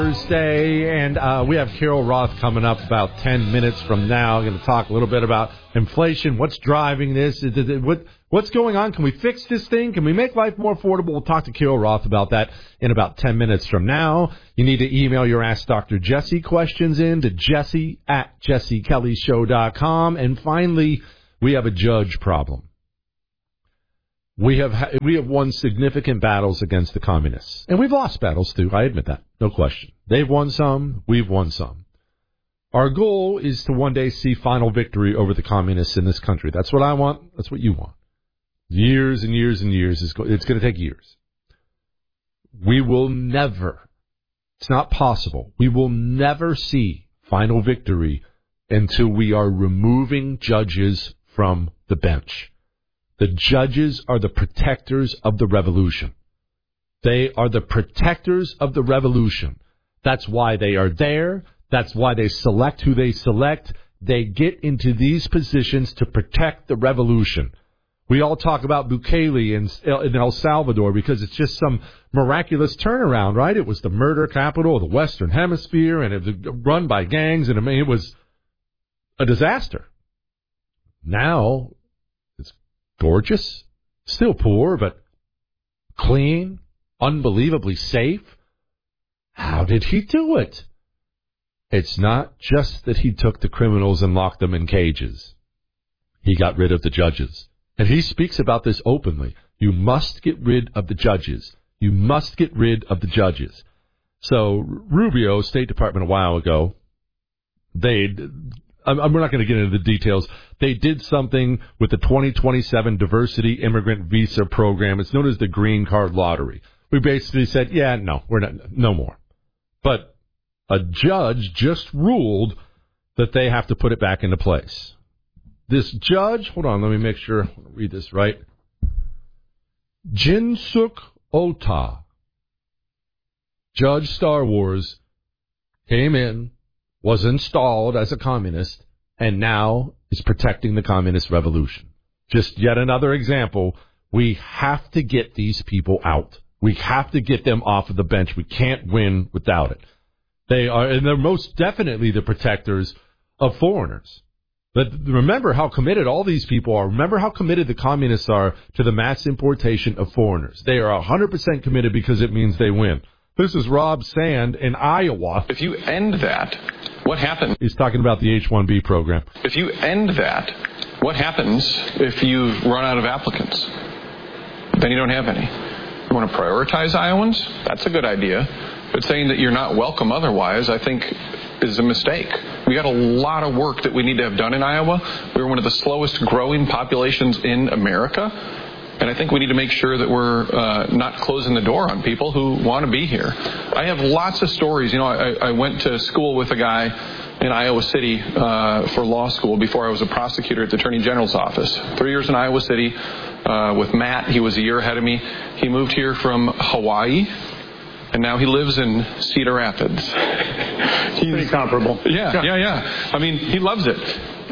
Thursday, and we have Carol Roth coming up about 10 minutes from now. We're going to talk a little bit about inflation, what's driving this, what's going on, can we fix this thing, can we make life more affordable? We'll talk to Carol Roth about that in about 10 minutes from now. You need to email your Ask Dr. Jesse questions in to jesse@jessekellyshow.com. And finally, we have a judge problem. We have won significant battles against the communists. And we've lost battles, too. I admit that. No question. They've won some. We've won some. Our goal is to one day see final victory over the communists in this country. That's what I want. That's what you want. Years and years and years. It's going to take years. We will never, it's not possible, we will never see final victory until we are removing judges from the bench. The judges are the protectors of the revolution. They are the protectors of the revolution. That's why they are there. That's why they select who they select. They get into these positions to protect the revolution. We all talk about Bukele in El Salvador because it's just some miraculous turnaround, right? It was the murder capital of the Western Hemisphere, and it was run by gangs, and it was a disaster. Now, gorgeous, still poor, but clean, unbelievably safe. How did he do it? It's not just that he took the criminals and locked them in cages. He got rid of the judges. And he speaks about this openly. You must get rid of the judges. You must get rid of the judges. So Rubio, State Department, a while ago, we're not going to get into the details. They did something with the 2027 Diversity Immigrant Visa Program. It's known as the Green Card Lottery. We basically said, no more. But a judge just ruled that they have to put it back into place. This judge, hold on, let me make sure I read this right. Jinsuk Ota, Judge Star Wars, came in, was installed as a communist, and now is protecting the communist revolution. Just yet another example. We have to get these people out. We have to get them off of the bench. We can't win without it. They're most definitely the protectors of foreigners. But remember how committed all these people are. Remember how committed the communists are to the mass importation of foreigners. They are 100% committed because it means they win. This is Rob Sand in Iowa. If you end that, what happens? He's talking about the H-1B program. If you end that, what happens if you run out of applicants? Then you don't have any. You want to prioritize Iowans? That's a good idea. But saying that you're not welcome otherwise, I think, is a mistake. We got a lot of work that we need to have done in Iowa. We're one of the slowest growing populations in America. And I think we need to make sure that we're not closing the door on people who want to be here. I have lots of stories. I went to school with a guy in Iowa City for law school before I was a prosecutor at the Attorney General's office. 3 years in Iowa City with Matt. He was a year ahead of me. He moved here from Hawaii, and now he lives in Cedar Rapids. He's pretty comparable. Yeah. I mean, he loves it.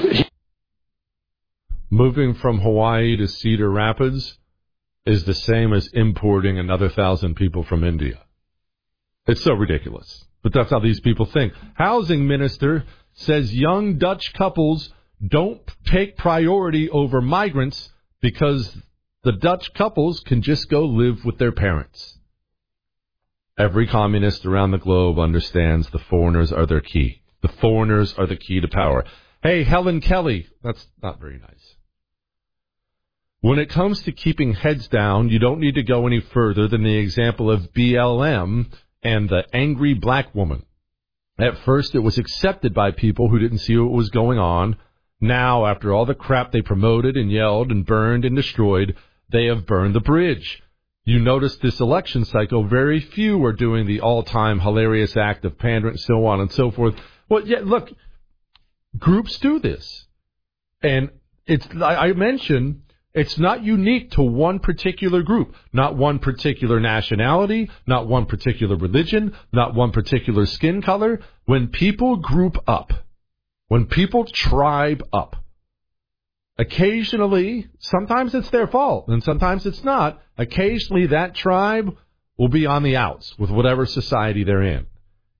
Moving from Hawaii to Cedar Rapids is the same as importing another 1,000 people from India. It's so ridiculous. But that's how these people think. Housing minister says young Dutch couples don't take priority over migrants because the Dutch couples can just go live with their parents. Every communist around the globe understands the foreigners are their key. The foreigners are the key to power. Hey, Helen Kelly, that's not very nice. When it comes to keeping heads down, you don't need to go any further than the example of BLM and the angry black woman. At first, it was accepted by people who didn't see what was going on. Now, after all the crap they promoted and yelled and burned and destroyed, they have burned the bridge. You notice this election cycle, very few are doing the all-time hilarious act of pandering, so on and so forth. Well, yeah, look, groups do this. And I mentioned it's not unique to one particular group, not one particular nationality, not one particular religion, not one particular skin color. When people group up, when people tribe up, occasionally, sometimes it's their fault, and sometimes it's not. Occasionally, that tribe will be on the outs with whatever society they're in.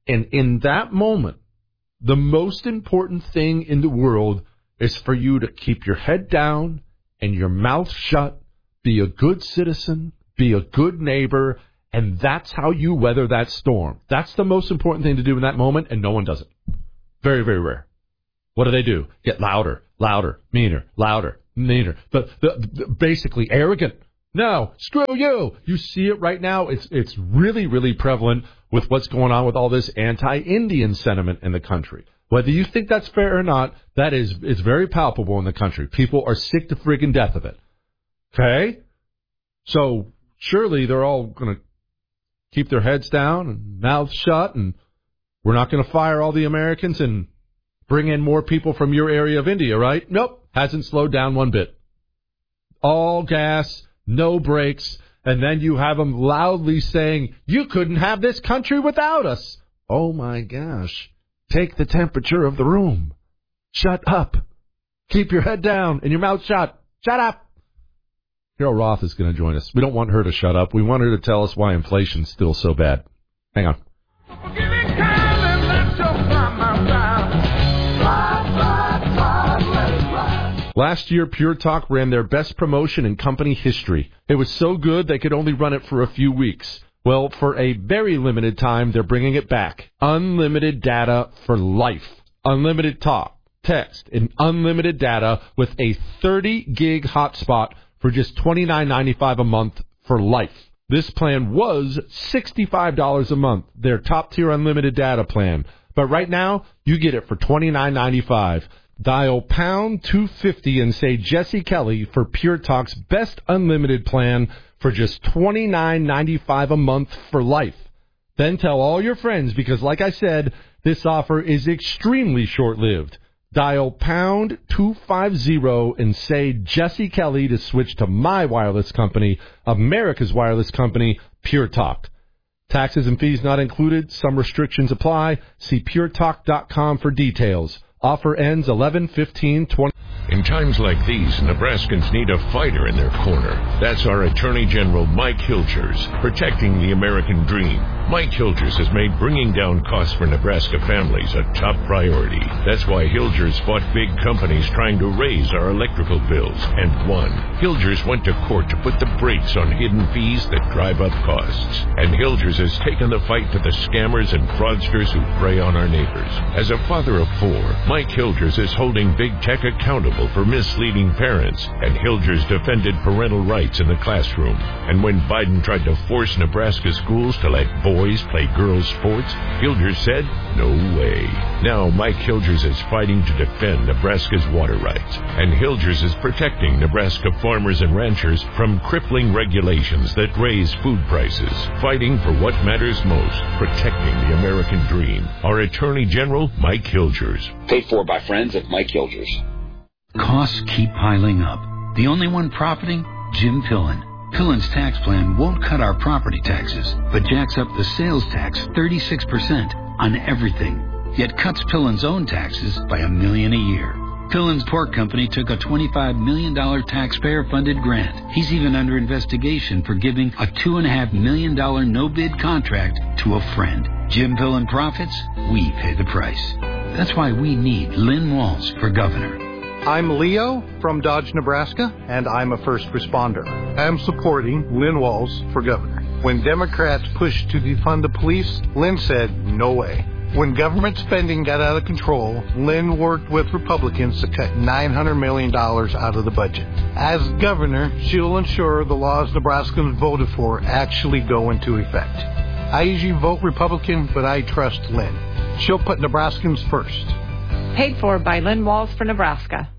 And in that moment, the most important thing in the world is for you to keep your head down and your mouth shut, be a good citizen, be a good neighbor, and that's how you weather that storm. That's the most important thing to do in that moment, and no one does it. Very, very rare. What do? Get louder, meaner, louder, meaner. But basically arrogant. No, screw you. You see it right now. It's really, really prevalent with what's going on with all this anti-Indian sentiment in the country. Whether you think that's fair or not, it's very palpable in the country. People are sick to friggin' death of it. Okay? So surely they're all going to keep their heads down and mouths shut, and we're not going to fire all the Americans and bring in more people from your area of India, right? Nope. Hasn't slowed down one bit. All gas, no brakes, and then you have them loudly saying, you couldn't have this country without us. Oh, my gosh. Take the temperature of the room. Shut up. Keep your head down and your mouth shut. Shut up. Carol Roth is going to join us. We don't want her to shut up. We want her to tell us why inflation's still so bad. Hang on. Last year, Pure Talk ran their best promotion in company history. It was so good they could only run it for a few weeks. Well, for a very limited time, they're bringing it back. Unlimited data for life. Unlimited talk, text, and unlimited data with a 30-gig hotspot for just $29.95 a month for life. This plan was $65 a month, their top-tier unlimited data plan. But right now, you get it for $29.95. Dial pound 250 and say Jesse Kelly for Pure Talk's best unlimited plan for just $29.95 a month for life. Then tell all your friends because, like I said, this offer is extremely short-lived. Dial pound 250 and say Jesse Kelly to switch to my wireless company, America's wireless company, Pure Talk. Taxes and fees not included. Some restrictions apply. See puretalk.com for details. Offer ends 11/15/20. In times like these, Nebraskans need a fighter in their corner. That's our Attorney General Mike Hilgers, protecting the American dream. Mike Hilgers has made bringing down costs for Nebraska families a top priority. That's why Hilgers fought big companies trying to raise our electrical bills and won. Hilgers went to court to put the brakes on hidden fees that drive up costs. And Hilgers has taken the fight to the scammers and fraudsters who prey on our neighbors. As a father of four, Mike Hilgers is holding big tech accountable for misleading parents, and Hilgers defended parental rights in the classroom. And when Biden tried to force Nebraska schools to let boys play girls' sports, Hilgers said, no way. Now Mike Hilgers is fighting to defend Nebraska's water rights, and Hilgers is protecting Nebraska farmers and ranchers from crippling regulations that raise food prices, fighting for what matters most, protecting the American dream. Our Attorney General, Mike Hilgers. Paid for by friends of Mike Hilgers. Costs keep piling up. The only one profiting? Jim Pillen. Pillen's tax plan won't cut our property taxes, but jacks up the sales tax 36% on everything, yet cuts Pillen's own taxes by $1 million a year. Pillen's pork company took a $25 million taxpayer-funded grant. He's even under investigation for giving a $2.5 million no-bid contract to a friend. Jim Pillen profits, we pay the price. That's why we need Lynn Walls for governor. I'm Leo from Dodge, Nebraska, and I'm a first responder. I'm supporting Lynn Walls for governor. When Democrats pushed to defund the police, Lynn said, no way. When government spending got out of control, Lynn worked with Republicans to cut $900 million out of the budget. As governor, she'll ensure the laws Nebraskans voted for actually go into effect. I usually vote Republican, but I trust Lynn. She'll put Nebraskans first. Paid for by Lynn Walls for Nebraska.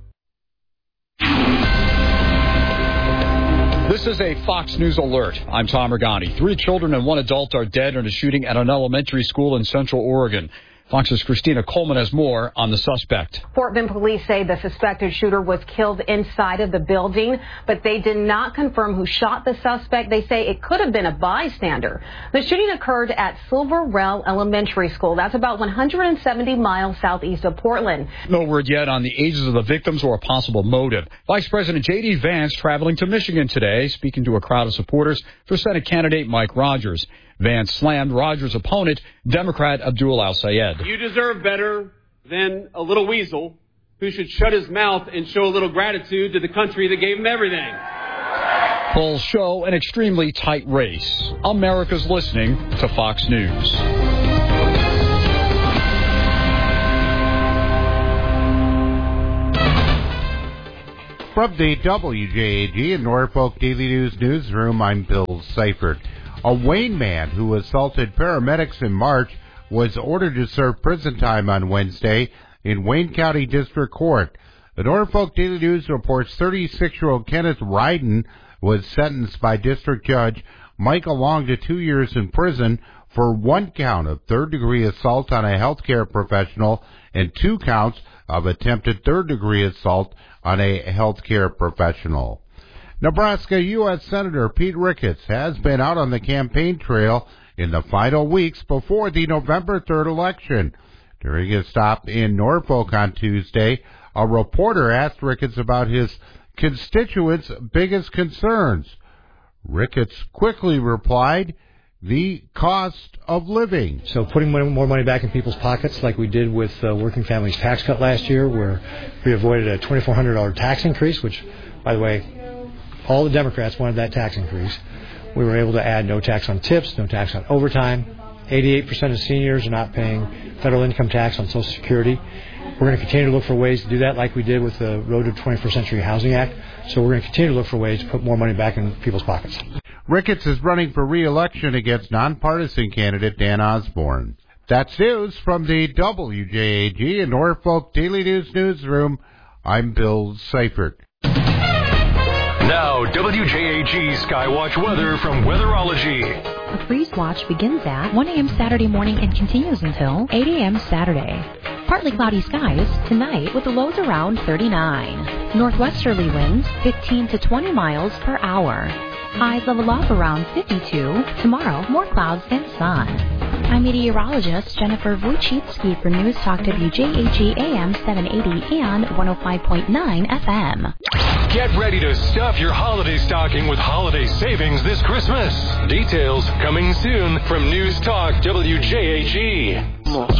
This is a Fox News alert. I'm Tom Regani. 3 children and 1 adult are dead in a shooting at an elementary school in Central Oregon. Fox's Christina Coleman has more on the suspect. Fort Bend police say the suspected shooter was killed inside of the building, but they did not confirm who shot the suspect. They say it could have been a bystander. The shooting occurred at Silver Rell Elementary School. That's about 170 miles southeast of Portland. No word yet on the ages of the victims or a possible motive. Vice President J.D. Vance traveling to Michigan today, speaking to a crowd of supporters for Senate candidate Mike Rogers. Vance slammed Rogers' opponent, Democrat Abdul Al-Sayed. You deserve better than a little weasel who should shut his mouth and show a little gratitude to the country that gave him everything. Polls show an extremely tight race. America's listening to Fox News. From the WJAG and Norfolk Daily News newsroom, I'm Bill Seifert. A Wayne man who assaulted paramedics in March was ordered to serve prison time on Wednesday in Wayne County District Court. The Norfolk Daily News reports 36-year-old Kenneth Ryden was sentenced by District Judge Michael Long to 2 years in prison for 1 count of third-degree assault on a healthcare professional and 2 counts of attempted third-degree assault on a healthcare professional. Nebraska U.S. Senator Pete Ricketts has been out on the campaign trail in the final weeks before the November 3rd election. During his stop in Norfolk on Tuesday, a reporter asked Ricketts about his constituents' biggest concerns. Ricketts quickly replied, the cost of living. So putting more money back in people's pockets like we did with Working Families Tax Cut last year, where we avoided a $2,400 tax increase, which, by the way, all the Democrats wanted that tax increase. We were able to add no tax on tips, no tax on overtime. 88% of seniors are not paying federal income tax on Social Security. We're going to continue to look for ways to do that like we did with the Road to 21st Century Housing Act. So we're going to continue to look for ways to put more money back in people's pockets. Ricketts is running for re-election against nonpartisan candidate Dan Osborne. That's news from the WJAG and Norfolk Daily News newsroom. I'm Bill Seifert. Now, WJAG Skywatch weather from Weatherology. A freeze watch begins at 1 a.m. Saturday morning and continues until 8 a.m. Saturday. Partly cloudy skies tonight with the lows around 39. Northwesterly winds 15 to 20 miles per hour. Highs level off around 52. Tomorrow, more clouds and sun. I'm meteorologist Jennifer Wojcicki for News Talk WJAG AM 780 and 105.9 FM. Get ready to stuff your holiday stocking with holiday savings this Christmas. Details coming soon from News Talk WJAG.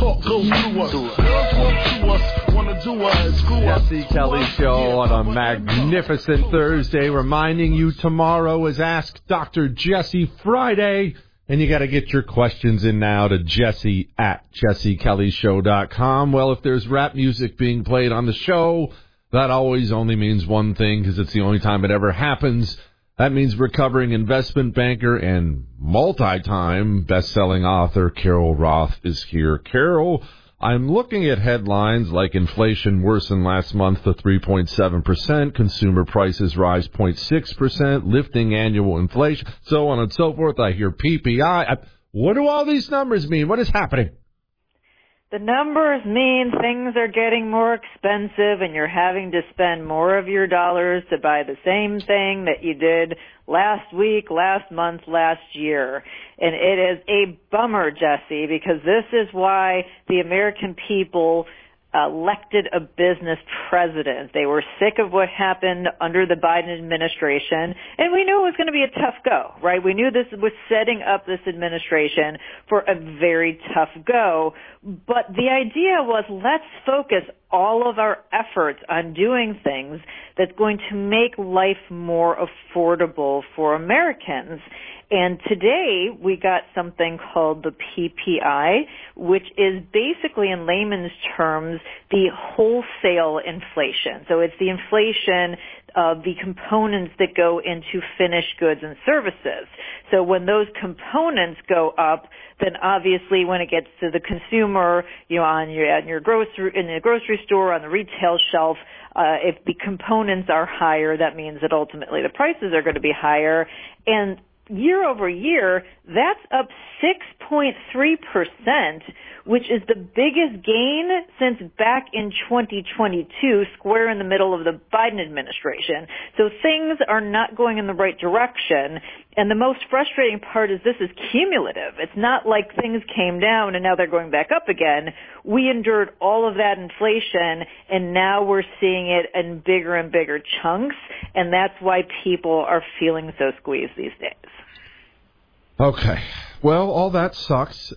Jesse Kelly Show on a magnificent Thursday, reminding you tomorrow is Ask Dr. Jesse Friday. And you got to get your questions in now to Jesse at jessekellyshow.com. Well, if there's rap music being played on the show, that always only means one thing, because it's the only time it ever happens. That means recovering investment banker and multi-time best-selling author Carol Roth is here. Carol, I'm looking at headlines like inflation worsened last month to 3.7%, consumer prices rise 0.6%, lifting annual inflation, so on and so forth. I hear PPI. What do all these numbers mean? What is happening? The numbers mean things are getting more expensive and you're having to spend more of your dollars to buy the same thing that you did last week, last month, last year. And it is a bummer, Jesse, because this is why the American people elected a business president. They were sick of what happened under the Biden administration, and we knew it was going to be a tough go, right? We knew this was setting up this administration for a very tough go, but the idea was, let's focus all of our efforts on doing things that's going to make life more affordable for Americans. And today we got something called the PPI, which is basically in layman's terms the wholesale inflation. So it's the inflation of the components that go into finished goods and services. So when those components go up, then obviously when it gets to the consumer, you know, in the grocery store, on the retail shelf, if the components are higher, that means that ultimately the prices are going to be higher. And year over year, that's up 6.3%, which is the biggest gain since back in 2022, square in the middle of the Biden administration. So things are not going in the right direction. And the most frustrating part is this is cumulative. It's not like things came down and now they're going back up again. We endured all of that inflation, and now we're seeing it in bigger and bigger chunks, and that's why people are feeling so squeezed these days. Okay. Well, all that sucks.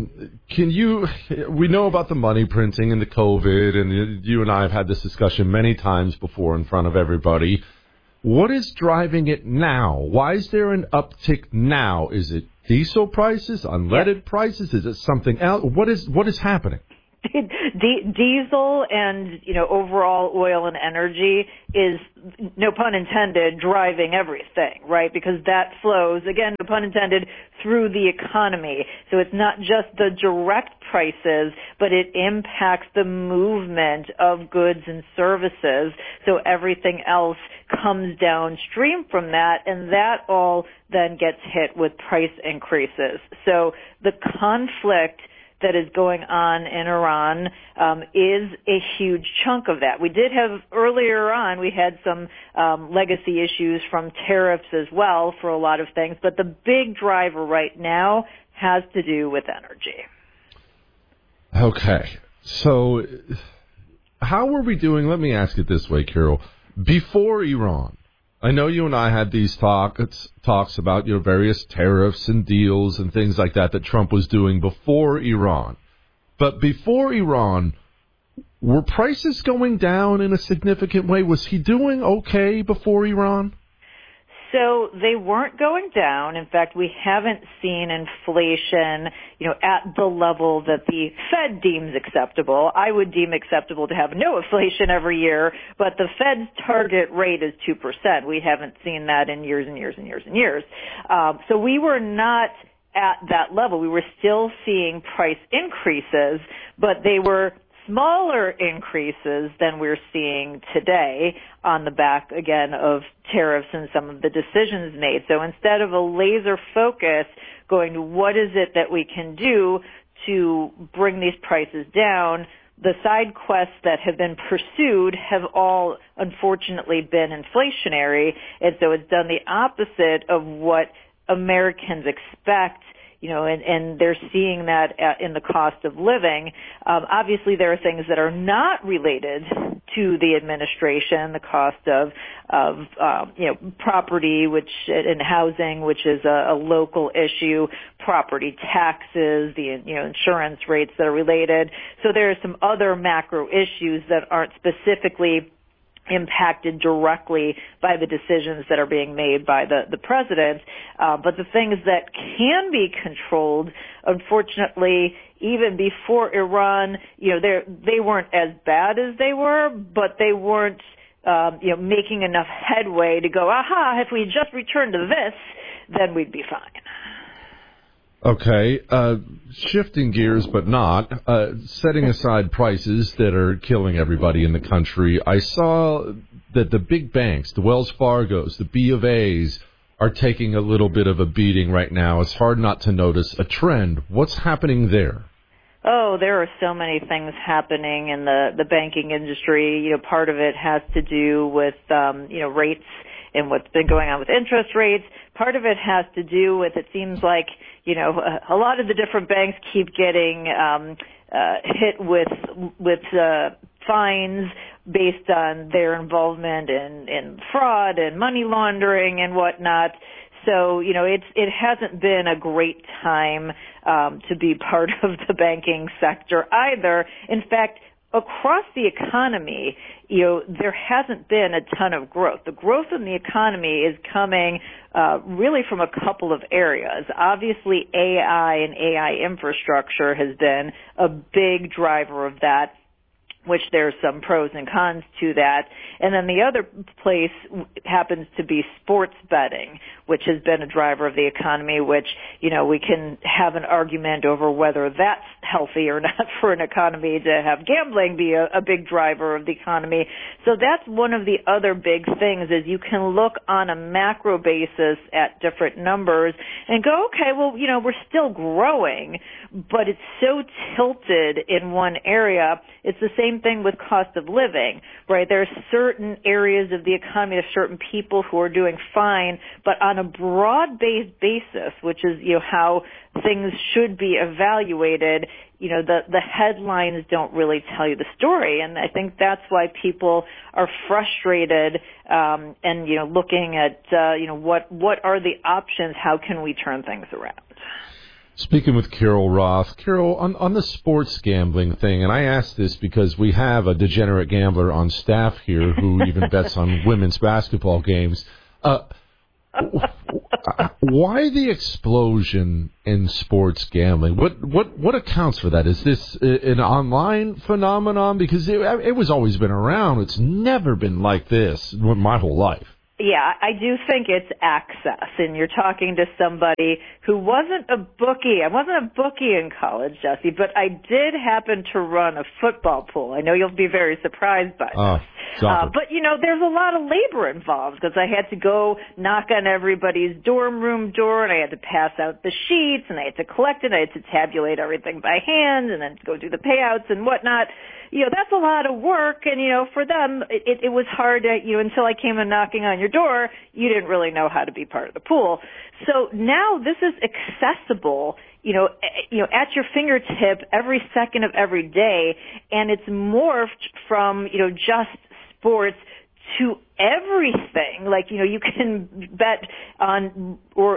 We know about the money printing and the COVID, and you and I have had this discussion many times before in front of everybody. What is driving it now? Why is there an uptick now? Is it diesel prices, unleaded prices? Is it something else? What is happening? Diesel and, overall oil and energy is, no pun intended, driving everything, right? Because that flows, again, no pun intended, through the economy. So it's not just the direct prices, but it impacts the movement of goods and services. So everything else comes downstream from that, and that all then gets hit with price increases. So the conflict that is going on in Iran is a huge chunk of that. We did have earlier on, we had some legacy issues from tariffs as well for a lot of things, but the big driver right now has to do with energy. Okay. So how were we doing? Let me ask it this way, Carol. Before Iran, I know you and I had these talks about various tariffs and deals and things like that Trump was doing before Iran. But before Iran, were prices going down in a significant way? Was he doing okay before Iran? So they weren't going down. In fact, we haven't seen inflation, at the level that the Fed deems acceptable. I would deem acceptable to have no inflation every year, but the Fed's target rate is 2%. We haven't seen that in years and years and years and years. So we were not at that level. We were still seeing price increases, but they were smaller increases than we're seeing today on the back, again, of tariffs and some of the decisions made. So instead of a laser focus going to what is it that we can do to bring these prices down, the side quests that have been pursued have all unfortunately been inflationary, and so it's done the opposite of what Americans expect. And they're seeing that in the cost of living. Obviously, there are things that are not related to the administration, the cost of property, and housing, which is a local issue, property taxes, the insurance rates that are related. So there are some other macro issues that aren't specifically impacted directly by the decisions that are being made by the president. But the things that can be controlled, unfortunately, even before Iran, they weren't as bad as they were, but they weren't, making enough headway to go, if we just returned to this, then we'd be fine. Okay, shifting gears, but not, setting aside prices that are killing everybody in the country, I saw that the big banks, the Wells Fargos, the B of A's, are taking a little bit of a beating right now. It's hard not to notice a trend. What's happening there? Oh, there are so many things happening in the banking industry. Part of it has to do with, rates and what's been going on with interest rates. Part of it has to do with, it seems like, a lot of the different banks keep getting hit with fines based on their involvement in fraud and money laundering and whatnot. So, it hasn't been a great time to be part of the banking sector either. In fact, across the economy, there hasn't been a ton of growth. The growth in the economy is coming really from a couple of areas. Obviously, AI and AI infrastructure has been a big driver of that, which there's some pros and cons to that. And then the other place happens to be sports betting, which has been a driver of the economy, which, we can have an argument over whether that's healthy or not for an economy to have gambling be a big driver of the economy. So that's one of the other big things is you can look on a macro basis at different numbers and go, okay, well, we're still growing, but it's so tilted in one area. It's the same same thing with cost of living, right? There are certain areas of the economy, there's certain people who are doing fine, but on a broad-based basis, which is, how things should be evaluated, the headlines don't really tell you the story. And I think that's why people are frustrated, and, looking at, what are the options? How can we turn things around? Speaking with Carol Roth. Carol, on the sports gambling thing, and I ask this because we have a degenerate gambler on staff here who even bets on women's basketball games. Why the explosion in sports gambling? What accounts for that? Is this an online phenomenon? Because it was always been around. It's never been like this my whole life. Yeah, I do think it's access, and you're talking to somebody who wasn't a bookie. I wasn't a bookie in college, Jesse, but I did happen to run a football pool. I know you'll be very surprised by this. But, there's a lot of labor involved because I had to go knock on everybody's dorm room door, and I had to pass out the sheets, and I had to collect it. I had to tabulate everything by hand and then go do the payouts and whatnot. That's a lot of work, and, for them, it was hard to, until I came in knocking on your door, you didn't really know how to be part of the pool. So now this is accessible, at your fingertip every second of every day, and it's morphed from, just sports to everything. Like, you can bet on or